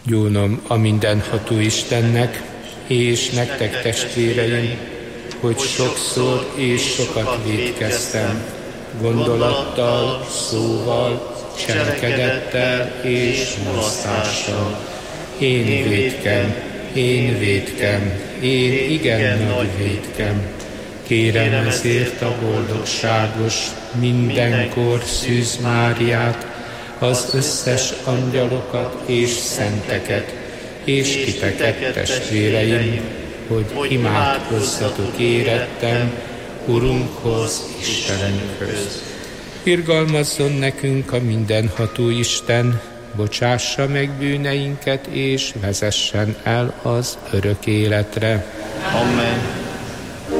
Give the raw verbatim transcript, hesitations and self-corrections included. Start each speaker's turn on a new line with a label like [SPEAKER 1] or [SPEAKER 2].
[SPEAKER 1] Gyúlnom a mindenható Istennek, és nektek testvéreim, hogy sokszor és sokat vétkeztem, gondolattal, szóval, cselekedettel és mulasztással. Én vétkem, én vétkem, én igen nagy vétkem. Kérem ezért a boldogságos, mindenkor Szűz Máriát, az összes angyalokat és szenteket, és titeket, testvéreim, hogy imádkozzatok érettem Urunkhoz, Istenünkhöz. Irgalmazzon nekünk a mindenható Isten, bocsássa meg bűneinket, és vezessen el az örök életre.
[SPEAKER 2] Amen.